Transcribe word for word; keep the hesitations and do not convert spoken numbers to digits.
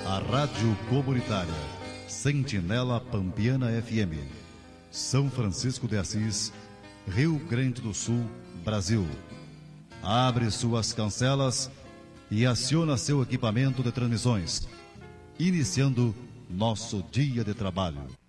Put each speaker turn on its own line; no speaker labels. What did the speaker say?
A Rádio Comunitária Sentinela Pampiana F M, São Francisco de Assis, Rio Grande do Sul, Brasil. Abre suas cancelas e aciona seu equipamento de transmissões, iniciando nosso dia de trabalho.